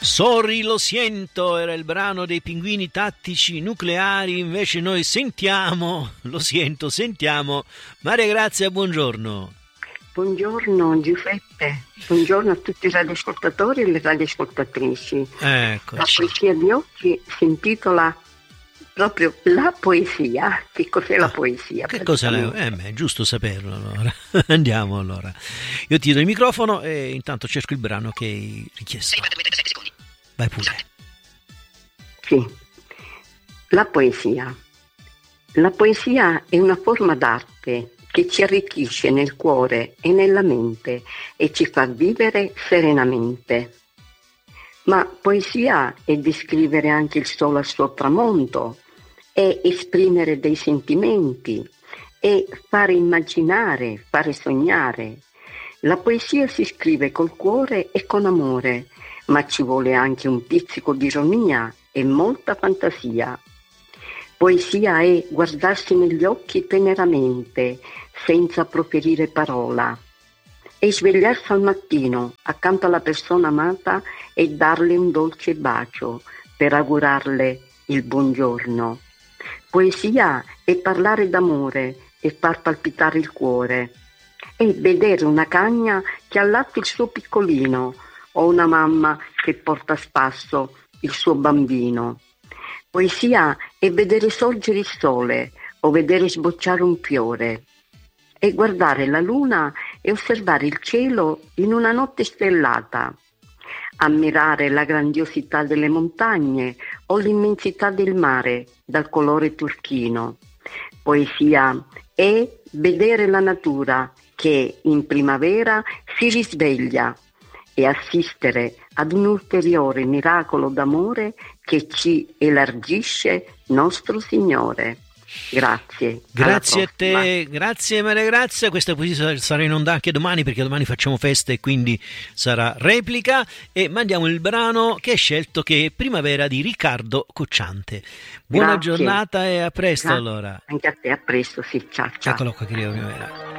Sorry, lo siento, era il brano dei Pinguini Tattici Nucleari, invece noi sentiamo, lo siento, sentiamo Maria Grazia, buongiorno. Buongiorno Giuseppe, buongiorno a tutti i radioascoltatori e le radioascoltatrici. Eccoci. La poesia di oggi si intitola proprio La poesia. Che cos'è la poesia? Che cosa è giusto saperlo allora. Andiamo allora. Io ti do il microfono e intanto cerco il brano che hai richiesto. Vai pure. Sì, la poesia. La poesia è una forma d'arte che ci arricchisce nel cuore e nella mente e ci fa vivere serenamente. Ma poesia è descrivere anche il sole al suo tramonto, è esprimere dei sentimenti, è fare immaginare, fare sognare. La poesia si scrive col cuore e con amore, ma ci vuole anche un pizzico di ironia e molta fantasia. Poesia è guardarsi negli occhi teneramente, senza proferire parola. È svegliarsi al mattino accanto alla persona amata e darle un dolce bacio per augurarle il buongiorno. Poesia è parlare d'amore e far palpitare il cuore. È vedere una cagna che allatta il suo piccolino o una mamma che porta a spasso il suo bambino. Poesia è vedere sorgere il sole o vedere sbocciare un fiore. È guardare la luna e osservare il cielo in una notte stellata. Ammirare la grandiosità delle montagne o l'immensità del mare dal colore turchino. Poesia è vedere la natura che in primavera si risveglia e assistere ad un ulteriore miracolo d'amore che ci elargisce nostro Signore. Grazie. Grazie a te, grazie Maria Grazia. Questa poesia sarà in onda anche domani, perché domani facciamo festa e quindi sarà replica, e mandiamo il brano che hai scelto, che è Primavera di Riccardo Cocciante. Buona giornata e a presto. Allora anche a te, a presto, sì, ciao. eccolo qua che arriva Primavera.